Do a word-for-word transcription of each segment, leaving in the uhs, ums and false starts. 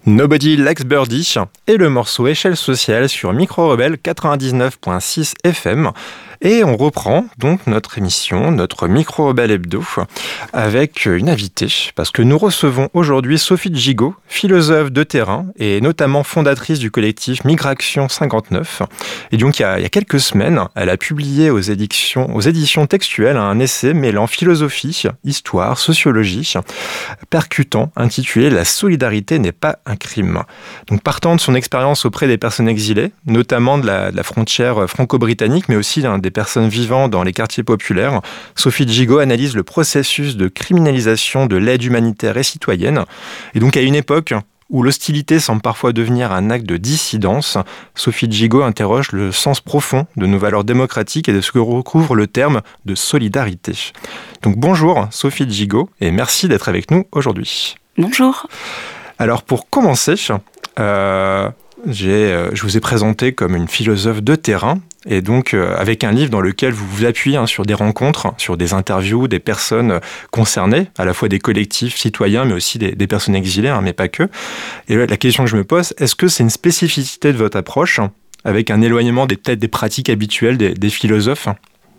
Nobody Likes Birdie et le morceau Échelle sociale sur Micro Rebelle quatre-vingt-dix-neuf virgule six F M. Et on reprend donc notre émission, notre Micro Rebelle Hebdo, avec une invitée, parce que nous recevons aujourd'hui Sophie Gigot, philosophe de terrain et notamment fondatrice du collectif Migration cinquante-neuf. Et donc il y a, il y a quelques semaines, elle a publié aux éditions, aux éditions textuelles un essai mêlant philosophie, histoire, sociologie, percutant, intitulé « La solidarité n'est pas un crime ». Donc partant de son expérience auprès des personnes exilées, notamment de la, de la frontière franco-britannique, mais aussi d'un des personnes vivant dans les quartiers populaires, Sophie Gigot analyse le processus de criminalisation de l'aide humanitaire et citoyenne. Et donc à une époque où l'hostilité semble parfois devenir un acte de dissidence, Sophie Gigot interroge le sens profond de nos valeurs démocratiques et de ce que recouvre le terme de solidarité. Donc bonjour Sophie Gigot et merci d'être avec nous aujourd'hui. Bonjour. Alors pour commencer, euh, j'ai, euh, je vous ai présenté comme une philosophe de terrain. Et donc, euh, avec un livre dans lequel vous vous appuyez hein, sur des rencontres, sur des interviews, des personnes concernées, à la fois des collectifs citoyens, mais aussi des, des personnes exilées, hein, mais pas que. Et là, la question que je me pose, est-ce que c'est une spécificité de votre approche, avec un éloignement des, peut-être des pratiques habituelles des, des philosophes ?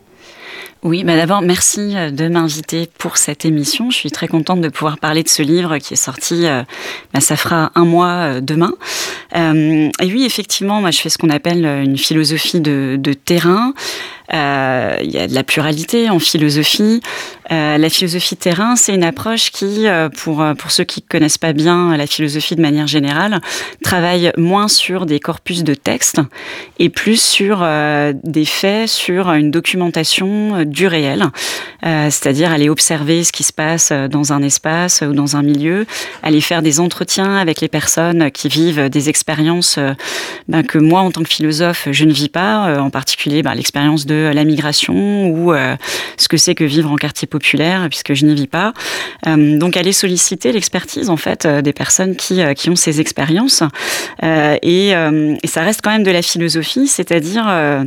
Oui, bah d'abord, merci de m'inviter pour cette émission. Je suis très contente de pouvoir parler de ce livre qui est sorti, euh, bah, ça fera un mois euh, demain. Euh, et oui, effectivement, moi, je fais ce qu'on appelle une philosophie de, de terrain. Euh, il y a de la pluralité en philosophie. Euh, la philosophie terrain, c'est une approche qui, euh, pour, pour ceux qui ne connaissent pas bien la philosophie de manière générale, travaille moins sur des corpus de textes et plus sur euh, des faits, sur une documentation du réel, euh, c'est-à-dire aller observer ce qui se passe dans un espace ou dans un milieu, aller faire des entretiens avec les personnes qui vivent des expériences euh, ben, que moi, en tant que philosophe, je ne vis pas, euh, en particulier ben, l'expérience de la migration ou euh, ce que c'est que vivre en quartier populaire, puisque je n'y vis pas. Euh, donc, aller solliciter l'expertise, en fait, euh, des personnes qui, euh, qui ont ces expériences. Euh, et, euh, et ça reste quand même de la philosophie, c'est-à-dire euh,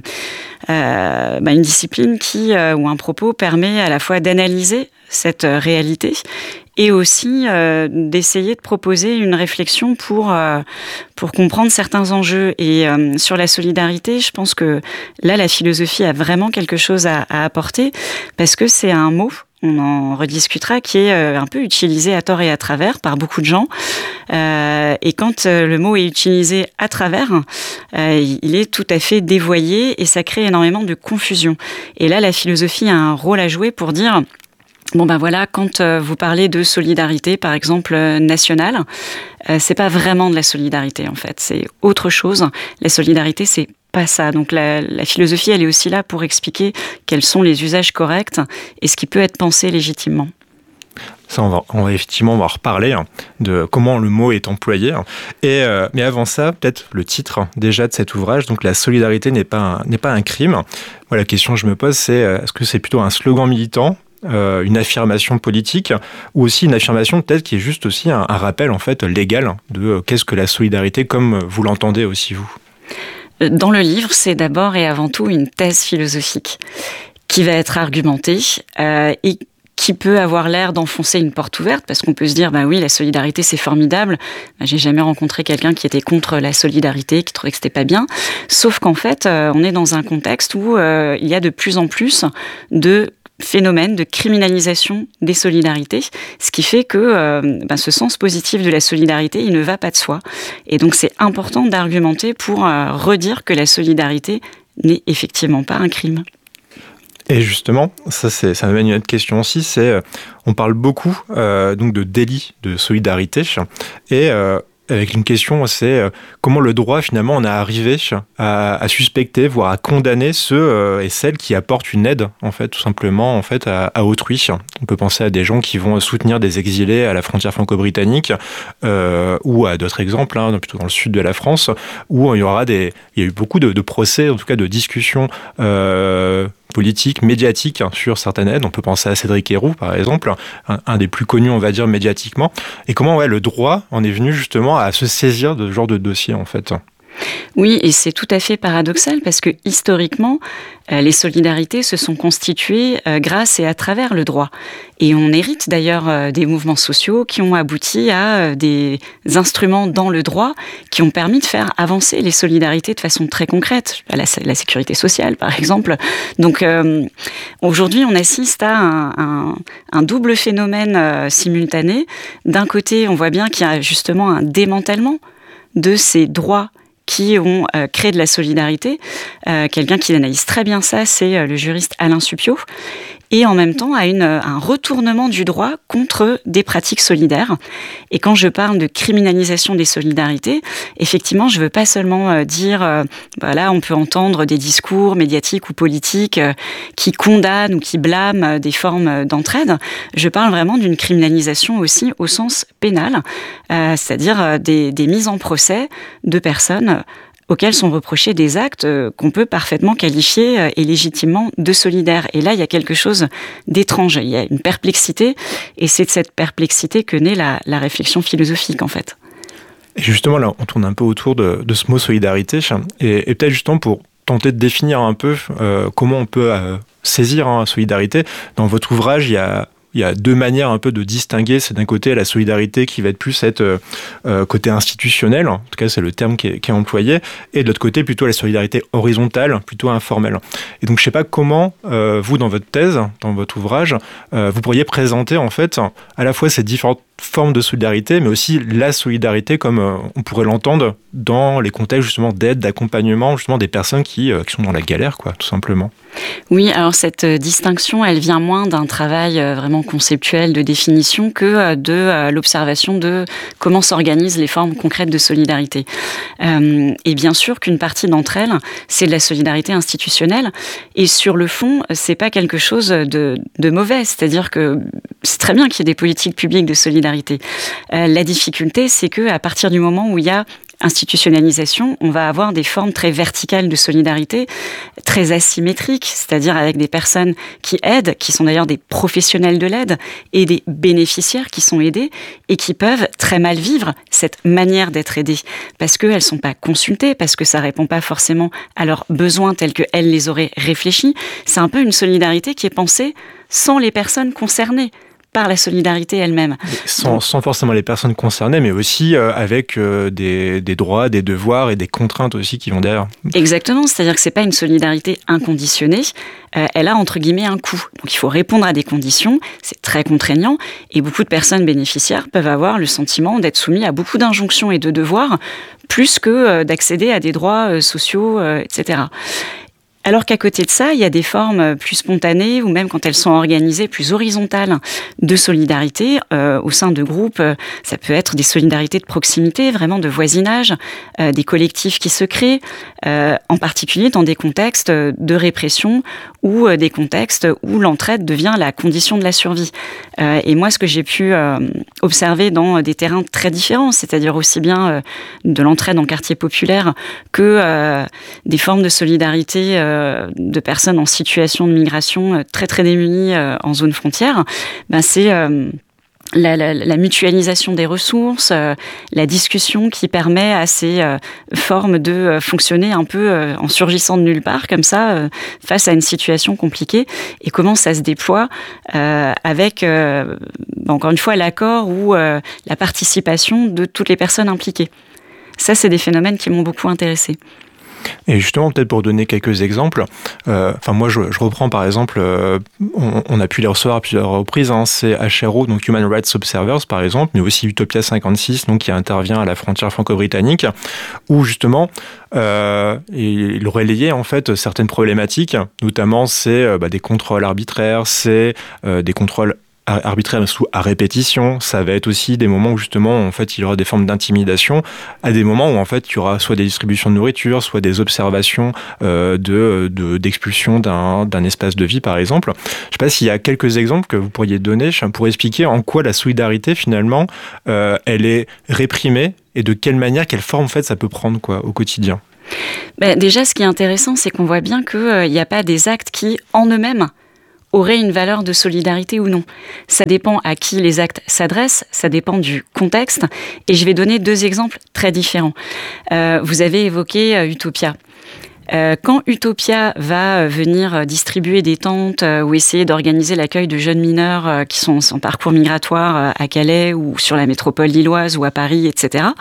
euh, bah, une discipline qui, euh, ou un propos permet à la fois d'analyser cette euh, réalité et aussi euh, d'essayer de proposer une réflexion pour, euh, pour comprendre certains enjeux. Et euh, sur la solidarité, je pense que là, la philosophie a vraiment quelque chose à, à apporter, parce que c'est un mot, on en rediscutera, qui est euh, un peu utilisé à tort et à travers par beaucoup de gens. Euh, et quand euh, le mot est utilisé à travers, euh, il est tout à fait dévoyé et ça crée énormément de confusion. Et là, la philosophie a un rôle à jouer pour dire... Bon ben voilà, quand euh, vous parlez de solidarité, par exemple euh, nationale, euh, c'est pas vraiment de la solidarité en fait, c'est autre chose. La solidarité, c'est pas ça. Donc la, la philosophie, elle est aussi là pour expliquer quels sont les usages corrects et ce qui peut être pensé légitimement. Ça, on va, on va effectivement on va reparler hein, de comment le mot est employé. Et, euh, mais avant ça, peut-être le titre déjà de cet ouvrage, donc la solidarité n'est pas un, n'est pas un crime. Voilà, la question que je me pose, c'est est-ce que c'est plutôt un slogan militant, Euh, une affirmation politique, ou aussi une affirmation peut-être qui est juste aussi un, un rappel en fait légal de euh, qu'est-ce que la solidarité comme vous l'entendez aussi vous. Dans le livre, c'est d'abord et avant tout une thèse philosophique qui va être argumentée euh, et qui peut avoir l'air d'enfoncer une porte ouverte, parce qu'on peut se dire, bah oui, la solidarité, c'est formidable. Bah, j'ai jamais rencontré quelqu'un qui était contre la solidarité, qui trouvait que c'était pas bien. Sauf qu'en fait, euh, on est dans un contexte où euh, il y a de plus en plus de phénomène de criminalisation des solidarités, ce qui fait que euh, ben, ce sens positif de la solidarité, il ne va pas de soi. Et donc c'est important d'argumenter pour euh, redire que la solidarité n'est effectivement pas un crime. Et justement, ça, c'est, ça m'amène une autre question aussi, c'est euh, on parle beaucoup euh, donc de délit de solidarité et euh, avec une question, c'est euh, comment le droit, finalement, on a arrivé à, à suspecter, voire à condamner ceux euh, et celles qui apportent une aide, en fait, tout simplement, en fait, à, à autrui. On peut penser à des gens qui vont soutenir des exilés à la frontière franco-britannique, euh, ou à d'autres exemples, hein, plutôt dans le sud de la France, où il y aura des, il y a eu beaucoup de, de procès, en tout cas de discussions euh, politique, médiatique hein, sur certaines aides. On peut penser à Cédric Herrou, par exemple, un, un des plus connus, on va dire, médiatiquement. Et comment ouais, le droit en est venu justement à se saisir de ce genre de dossier, en fait. Oui, et c'est tout à fait paradoxal parce que historiquement, euh, les solidarités se sont constituées euh, grâce et à travers le droit. Et on hérite d'ailleurs euh, des mouvements sociaux qui ont abouti à euh, des instruments dans le droit qui ont permis de faire avancer les solidarités de façon très concrète, la, la sécurité sociale par exemple. Donc euh, aujourd'hui, on assiste à un, un, un double phénomène euh, simultané. D'un côté, on voit bien qu'il y a justement un démantèlement de ces droits qui ont euh, créé de la solidarité. Euh, quelqu'un qui analyse très bien ça, c'est euh, le juriste Alain Supiot. Et en même temps, à une, un retournement du droit contre des pratiques solidaires. Et quand je parle de criminalisation des solidarités, effectivement, je ne veux pas seulement euh, dire, euh, voilà, on peut entendre des discours médiatiques ou politiques euh, qui condamnent ou qui blâment euh, des formes euh, d'entraide. Je parle vraiment d'une criminalisation aussi au sens pénal, euh, c'est-à-dire euh, des, des mises en procès de personnes auxquels sont reprochés des actes qu'on peut parfaitement qualifier et légitimement de solidaires. Et là, il y a quelque chose d'étrange, il y a une perplexité, et c'est de cette perplexité que naît la, la réflexion philosophique, en fait. Et justement, là, on tourne un peu autour de, de ce mot solidarité, et, et peut-être justement pour tenter de définir un peu euh, comment on peut euh, saisir hein, la solidarité. Dans votre ouvrage, il y a Il y a deux manières un peu de distinguer. C'est d'un côté la solidarité qui va être plus être euh, euh, côté institutionnel, en tout cas c'est le terme qui est, qui est employé, et de l'autre côté plutôt la solidarité horizontale, plutôt informelle. Et donc je ne sais pas comment euh, vous dans votre thèse, dans votre ouvrage, euh, vous pourriez présenter en fait à la fois ces différentes formes de solidarité, mais aussi la solidarité comme euh, on pourrait l'entendre dans les contextes justement d'aide, d'accompagnement justement des personnes qui, euh, qui sont dans la galère, quoi, tout simplement. Oui, alors cette distinction, elle vient moins d'un travail vraiment conceptuel de définition que de l'observation de comment s'organisent les formes concrètes de solidarité. Euh, et bien sûr qu'une partie d'entre elles, c'est de la solidarité institutionnelle. Et sur le fond, c'est pas quelque chose de, de mauvais. C'est-à-dire que c'est très bien qu'il y ait des politiques publiques de solidarité. Euh, la difficulté, c'est que à partir du moment où il y a institutionnalisation, on va avoir des formes très verticales de solidarité, très asymétriques, c'est-à-dire avec des personnes qui aident, qui sont d'ailleurs des professionnels de l'aide, et des bénéficiaires qui sont aidés et qui peuvent très mal vivre cette manière d'être aidés, parce qu'elles ne sont pas consultées, parce que ça ne répond pas forcément à leurs besoins tels qu'elles les auraient réfléchis. C'est un peu une solidarité qui est pensée sans les personnes concernées par la solidarité elle-même. Sans, sans forcément les personnes concernées, mais aussi euh, avec euh, des, des droits, des devoirs et des contraintes aussi qui vont derrière. Exactement, c'est-à-dire que c'est pas une solidarité inconditionnée, euh, elle a entre guillemets un coût. Donc il faut répondre à des conditions, c'est très contraignant, et beaucoup de personnes bénéficiaires peuvent avoir le sentiment d'être soumis à beaucoup d'injonctions et de devoirs, plus que euh, d'accéder à des droits euh, sociaux, euh, et cetera. Alors qu'à côté de ça, il y a des formes plus spontanées ou même quand elles sont organisées plus horizontales de solidarité euh, au sein de groupes. Ça peut être des solidarités de proximité, vraiment de voisinage, euh, des collectifs qui se créent, euh, en particulier dans des contextes de répression ou euh, des contextes où l'entraide devient la condition de la survie. Euh, et moi, ce que j'ai pu euh, observer dans des terrains très différents, c'est-à-dire aussi bien euh, de l'entraide en quartier populaire que euh, des formes de solidarité euh, de personnes en situation de migration très très démunies en zone frontière, ben c'est euh, la, la, la mutualisation des ressources, euh, la discussion qui permet à ces euh, formes de euh, fonctionner un peu euh, en surgissant de nulle part, comme ça, euh, face à une situation compliquée, et comment ça se déploie euh, avec, euh, encore une fois, l'accord ou euh, la participation de toutes les personnes impliquées. Ça, c'est des phénomènes qui m'ont beaucoup intéressée. Et justement, peut-être pour donner quelques exemples, euh, enfin moi je, je reprends par exemple, euh, on, on a pu les recevoir à plusieurs reprises, hein, c'est H R O, donc Human Rights Observers par exemple, mais aussi Utopia cinquante-six, donc qui intervient à la frontière franco-britannique, où justement euh, il relayait en fait certaines problématiques, notamment c'est euh, bah, des contrôles arbitraires, c'est euh, des contrôles arbitraire à répétition, ça va être aussi des moments où justement en fait il y aura des formes d'intimidation, à des moments où en fait il y aura soit des distributions de nourriture, soit des observations euh, de, de d'expulsion d'un, d'un espace de vie par exemple. Je ne sais pas s'il y a quelques exemples que vous pourriez donner pour expliquer en quoi la solidarité finalement euh, elle est réprimée et de quelle manière, quelle forme en fait ça peut prendre quoi au quotidien. Ben, déjà ce qui est intéressant c'est qu'on voit bien qu'il n'y euh, a pas des actes qui en eux-mêmes auraient une valeur de solidarité ou non. Ça dépend à qui les actes s'adressent, ça dépend du contexte. Et je vais donner deux exemples très différents. Euh, vous avez évoqué euh, Utopia. Euh, quand Utopia va venir distribuer des tentes euh, ou essayer d'organiser l'accueil de jeunes mineurs euh, qui sont en parcours migratoire euh, à Calais ou sur la métropole lilloise ou à Paris, et cetera,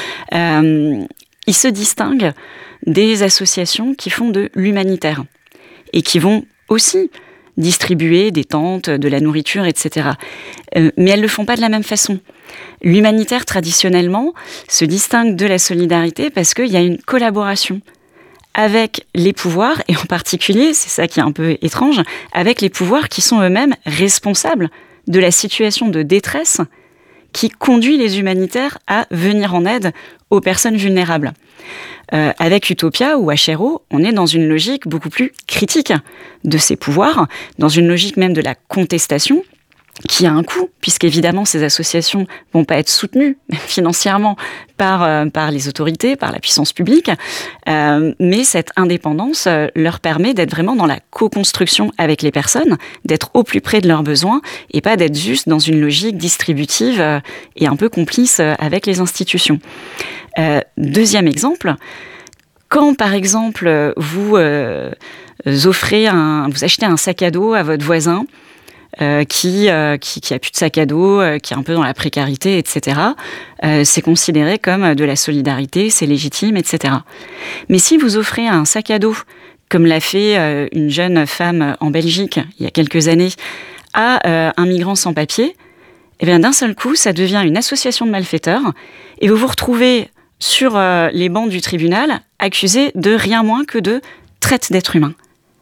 euh, il se distingue des associations qui font de l'humanitaire et qui vont aussi distribuer des tentes, de la nourriture, et cetera. Euh, mais elles ne le font pas de la même façon. L'humanitaire, traditionnellement, se distingue de la solidarité parce qu'il y a une collaboration avec les pouvoirs, et en particulier, c'est ça qui est un peu étrange, avec les pouvoirs qui sont eux-mêmes responsables de la situation de détresse qui conduit les humanitaires à venir en aide aux personnes vulnérables. Euh, avec Utopia ou H R O, on est dans une logique beaucoup plus critique de ces pouvoirs, dans une logique même de la contestation, qui a un coût, puisqu'évidemment ces associations vont pas être soutenues financièrement par, euh, par les autorités, par la puissance publique, euh, mais cette indépendance euh, leur permet d'être vraiment dans la co-construction avec les personnes, d'être au plus près de leurs besoins, et pas d'être juste dans une logique distributive euh, et un peu complice euh, avec les institutions. Euh, deuxième exemple, quand par exemple vous euh, offrez un, vous achetez un sac à dos à votre voisin, Euh, qui, euh, qui, qui a plus de sac à dos, euh, qui est un peu dans la précarité, et cetera. Euh, c'est considéré comme de la solidarité, c'est légitime, et cetera. Mais si vous offrez un sac à dos, comme l'a fait euh, une jeune femme en Belgique il y a quelques années, à euh, un migrant sans papier, eh bien d'un seul coup, ça devient une association de malfaiteurs, et vous vous retrouvez sur euh, les bancs du tribunal accusé de rien moins que de traite d'êtres humains.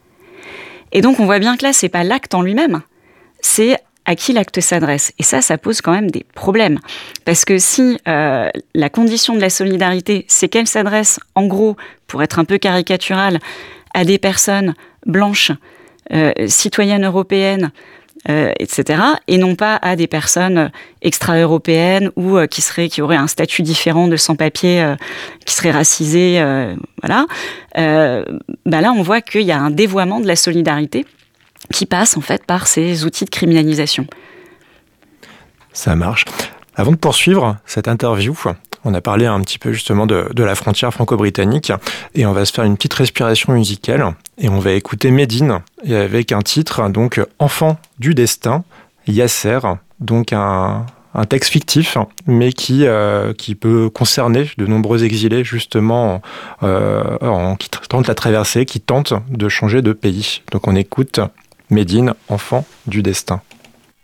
Et donc on voit bien que là, c'est pas l'acte en lui-même, c'est à qui l'acte s'adresse. Et ça, ça pose quand même des problèmes. Parce que si euh, la condition de la solidarité, c'est qu'elle s'adresse, en gros, pour être un peu caricaturale, à des personnes blanches, euh, citoyennes européennes, euh, et cetera, et non pas à des personnes extra-européennes ou euh, qui, seraient, qui auraient un statut différent de sans-papiers, euh, qui seraient racisés, euh, voilà. Euh, bah là, on voit qu'il y a un dévoiement de la solidarité qui passe en fait par ces outils de criminalisation. Ça marche. Avant de poursuivre cette interview, on a parlé un petit peu justement de, de la frontière franco-britannique et on va se faire une petite respiration musicale et on va écouter Médine et avec un titre, donc Enfant du destin, Yasser, donc un, un texte fictif mais qui, euh, qui peut concerner de nombreux exilés justement euh, en, qui tentent la traversée, qui tentent de changer de pays. Donc on écoute Médine, Enfant du destin.